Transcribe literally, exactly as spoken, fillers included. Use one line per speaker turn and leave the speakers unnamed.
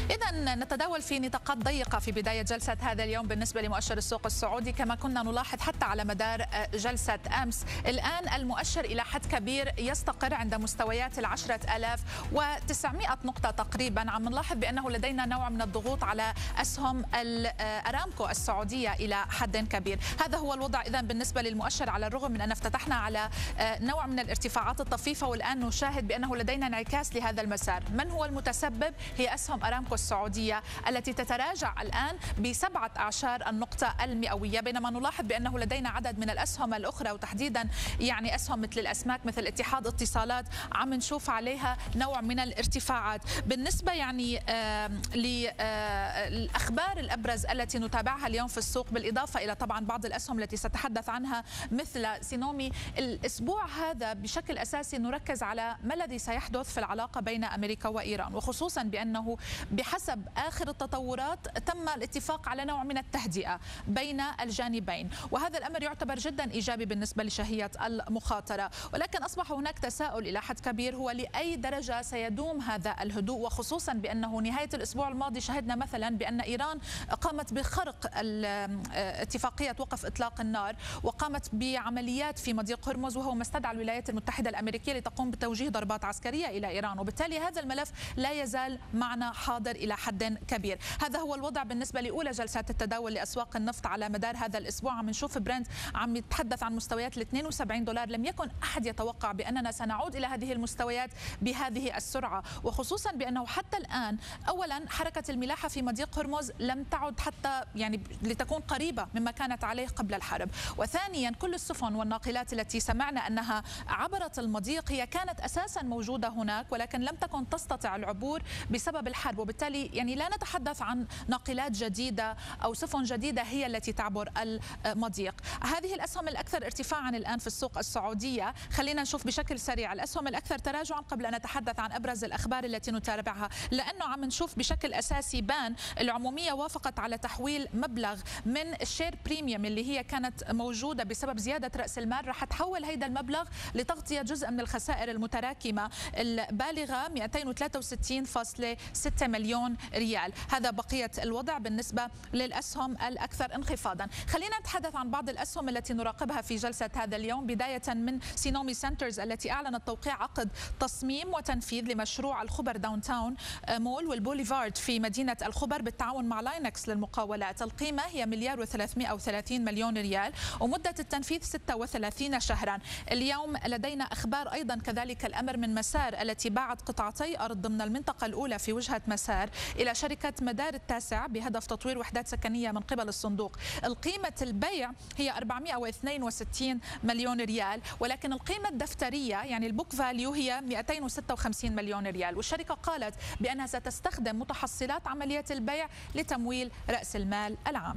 إذا نتداول في نطاقات ضيقة في بداية جلسة هذا اليوم بالنسبة لمؤشر السوق السعودي، كما كنا نلاحظ حتى على مدار جلسة أمس. الآن المؤشر إلى حد كبير يستقر عند مستويات العشرة آلاف وتسعمائة نقطة تقريبا. عم نلاحظ بأنه لدينا نوع من الضغوط على أسهم أرامكو السعودية إلى حد كبير. هذا هو الوضع إذا بالنسبة للمؤشر، على الرغم من أن افتتحنا على نوع من الارتفاعات الطفيفة، والآن نشاهد بأنه لدينا انعكاس لهذا المسار. من هو المتسبب؟ هي أسهم أرامكو السعودية التي تتراجع الآن بسبعة أعشار النقطة المئوية، بينما نلاحظ بأنه لدينا عدد من الأسهم الأخرى، وتحديدا يعني أسهم مثل الأسماك مثل اتحاد اتصالات عم نشوف عليها نوع من الارتفاعات. بالنسبة يعني للأخبار الأبرز التي نتابعها اليوم في السوق، بالإضافة إلى طبعا بعض الأسهم التي سأتحدث عنها مثل سينومي، الأسبوع هذا بشكل أساسي نركز على ما الذي سيحدث في العلاقة بين أمريكا وإيران، وخصوصا بأنه بحسب آخر التطورات تم الاتفاق على نوع من التهدئة بين الجانبين، وهذا الأمر يعتبر جدا إيجابي بالنسبة لشهية المخاطرة. ولكن أصبح هناك تساؤل إلى حد كبير، هو لأي درجة سيدوم هذا الهدوء، وخصوصا بأنه نهاية الأسبوع الماضي شهدنا مثلا بأن إيران قامت بخرق اتفاقية وقف إطلاق النار، وقامت بعمليات في مضيق هرمز، وهو ما استدعى الولايات المتحدة الأمريكية لتقوم بتوجيه ضربات عسكرية إلى إيران، وبالتالي هذا الملف لا يزال معنا حاضر إلى حد كبير. هذا هو الوضع بالنسبة لأولى جلسات التداول لأسواق النفط على مدار هذا الأسبوع. عم نشوف برنت عم يتحدث عن مستويات ال اثنين وسبعين دولار، لم يكن أحد يتوقع بأننا سنعود إلى هذه المستويات بهذه السرعة، وخصوصا بأنه حتى الآن أولا حركة الملاحة في مضيق هرمز لم تعد حتى يعني لتكون قريبة مما كانت عليه قبل الحرب، وثانيا كل السفن والناقلات التي سمعنا أنها عبرت المضيق هي كانت أساسا موجودة هناك، ولكن لم تكن تستطيع العبور بسبب الحرب، وبالتالي يعني لا نتحدث عن ناقلات جديدة أو سفن جديدة هي التي تعبر المضيق. هذه الأسهم الأكثر ارتفاعا الآن في السوق السعودية. خلينا نشوف بشكل سريع الأسهم الأكثر تراجعا قبل أن نتحدث عن أبرز الأخبار التي نتابعها، لأنه عم نشوف بشكل أساسي بان العمومية وافقت على تحويل مبلغ من الشير بريميوم اللي هي كانت موجودة بسبب زيادة رأس المال، راح تحول هيدا المبلغ لتغطية جزء من الخسائر المتراكمة البالغة مئتين وثلاثة وستين فاصلة ستة مليون ريال. هذا بقية الوضع بالنسبة للأسهم الأكثر انخفاضا. خلينا نتحدث عن بعض الأسهم التي نراقبها في جلسة هذا اليوم، بداية من سينومي سنترز التي أعلنت توقيع عقد تصميم وتنفيذ لمشروع الخبر داون تاون مول والبوليفارد في مدينة الخبر بالتعاون مع لاينكس للمقاولات. القيمة هي مليار وثلاثمئة وثلاثين مليون ريال، ومدة التنفيذ ستة وثلاثين شهرا. اليوم لدينا أخبار أيضا كذلك الأمر من مسار التي باعت قطعتي أرض ضمن المنطقة الأولى في وجهة مسار إلى شركة مدار التاسع بهدف تطوير وحدات سكنية من قبل الصندوق. القيمة البيع هي أربعمئة واثنين وستين مليون ريال، ولكن القيمة الدفترية يعني البوك فاليو هي مئتين وستة وخمسين مليون ريال، والشركة قالت بأنها ستستخدم متحصلات عملية البيع لتمويل رأس المال العام.